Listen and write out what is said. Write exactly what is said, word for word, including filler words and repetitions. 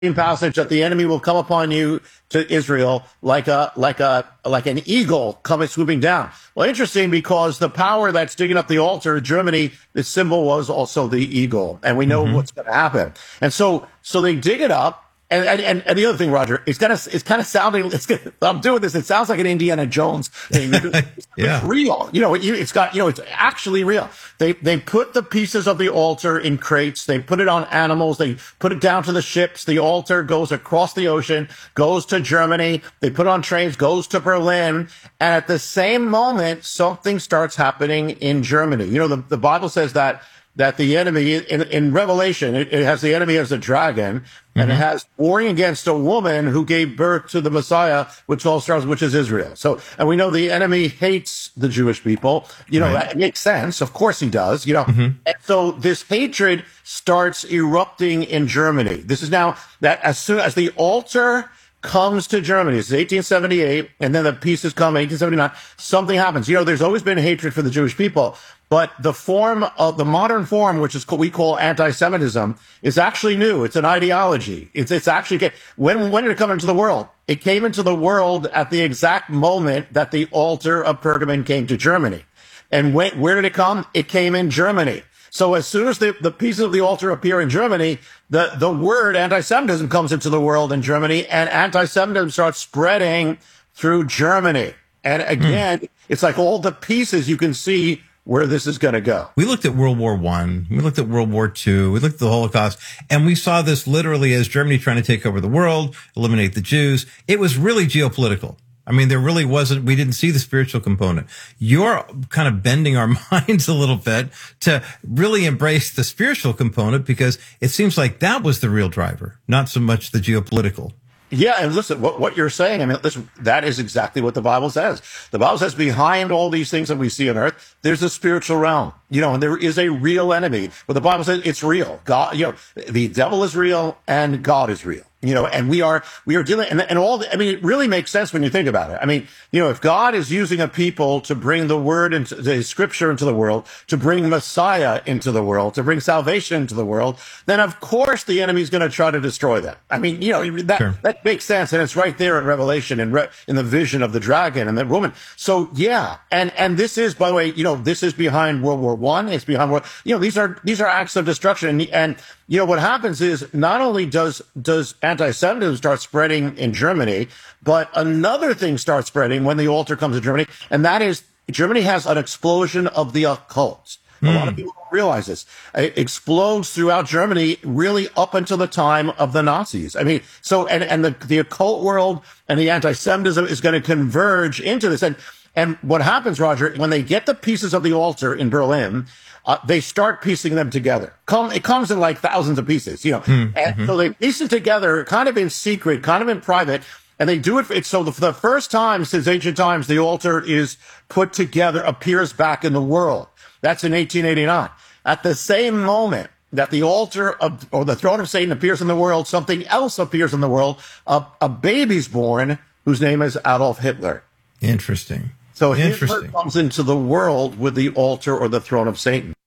passage that the enemy will come upon you to Israel like a like a like an eagle coming swooping down. Well, interesting, because the power that's digging up the altar, Germany, the symbol was also the eagle, and we know mm-hmm. what's going to happen. And so so they dig it up. And, and and the other thing, Roger, it's kind of it's kind of sounding. It's I'm doing this. It sounds like an Indiana Jones thing. It's, yeah. It's real. You know, it, it's got. You know, it's actually real. They they put the pieces of the altar in crates. They put it on animals. They put it down to the ships. The altar goes across the ocean, goes to Germany. They put it on trains, goes to Berlin, and at the same moment, something starts happening in Germany. You know, the the Bible says that. That the enemy in, in Revelation, it, it has the enemy as a dragon, mm-hmm. and it has warring against a woman who gave birth to the Messiah, which all stars, which is Israel. So, and we know the enemy hates the Jewish people. You know, right. That makes sense. Of course he does, you know. Mm-hmm. And so this hatred starts erupting in Germany. This is now that as soon as the altar comes to Germany, it's eighteen seventy-eight, and then the pieces come, eighteen seventy-nine, something happens. You know, there's always been hatred for the Jewish people, but the form of the modern form, which is we call anti-Semitism, is actually new. It's an ideology. It's, it's actually, when, when did it come into the world? It came into the world at the exact moment that the altar of Pergamon came to Germany. And when, where did it come? It came in Germany. So as soon as the, the pieces of the altar appear in Germany, the, the word anti-Semitism comes into the world in Germany, and anti-Semitism starts spreading through Germany. And again, mm. it's like all the pieces you can see where this is going to go. We looked at World War One, we looked at World War Two, we looked at the Holocaust, and we saw this literally as Germany trying to take over the world, eliminate the Jews. It was really geopolitical. I mean, there really wasn't, we didn't see the spiritual component. You're kind of bending our minds a little bit to really embrace the spiritual component, because it seems like that was the real driver, not so much the geopolitical. Yeah, and listen, what, what you're saying, I mean, listen, that is exactly what the Bible says. The Bible says behind all these things that we see on earth, there's a spiritual realm, you know, and there is a real enemy. But the Bible says it's real. God, you know, the devil is real and God is real. You know, and we are, we are dealing, and, and all, the, I mean, it really makes sense when you think about it. I mean, you know, if God is using a people to bring the word into the scripture into the world, to bring Messiah into the world, to bring salvation into the world, then of course the enemy is going to try to destroy them. I mean, you know, that, sure. that makes sense. And it's right there in Revelation and Re- in the vision of the dragon and the woman. So yeah. And, and this is, by the way, you know, this is behind World War One. It's behind World, you know, these are, these are acts of destruction. And, and you know, what happens is not only does, does anti-Semitism starts spreading in Germany, but another thing starts spreading when the altar comes to Germany, and that is Germany has an explosion of the occult. Mm. A lot of people don't realize this. It explodes throughout Germany really up until the time of the Nazis. I mean, so, and, and the, the occult world and the anti-Semitism is going to converge into this. And, and what happens, Roger, when they get the pieces of the altar in Berlin, Uh, they start piecing them together. Come, it comes in like thousands of pieces, you know. Mm-hmm. And so they piece it together kind of in secret, kind of in private, and they do it. For, it's so the, for the first time since ancient times, the altar is put together, appears back in the world. That's in eighteen eighty-nine. At the same moment that the altar of, or the throne of Satan appears in the world, something else appears in the world. A, a baby's born whose name is Adolf Hitler. Interesting. So Hitler comes into the world with the altar or the throne of Satan.